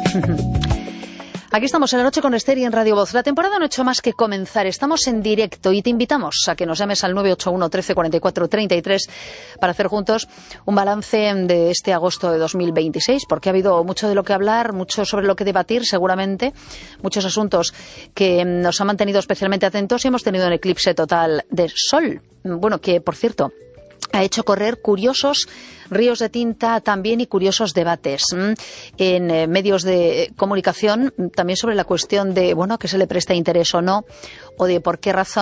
Aquí estamos en La Noche con Esther y en Radio Voz. La temporada no ha hecho más que comenzar. Estamos en directo y te invitamos a que nos llames al 981 13 44 33 para hacer juntos un balance de este agosto de 2026, porque ha habido mucho de lo que hablar, mucho sobre lo que debatir, seguramente, muchos asuntos que nos han mantenido especialmente atentos y hemos tenido un eclipse total de sol. Bueno, que, por cierto, ha hecho correr curiosos ríos de tinta también y curiosos debates en medios de comunicación, también sobre la cuestión de, bueno, que se le presta interés o no, o de por qué razón